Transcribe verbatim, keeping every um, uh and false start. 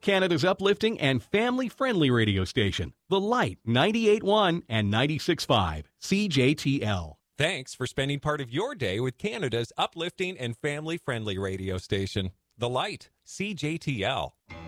Canada's uplifting and family-friendly radio station. The Light, ninety-eight point one and ninety-six point five, C J T L. Thanks for spending part of your day with Canada's uplifting and family-friendly radio station. The Light, C J T L.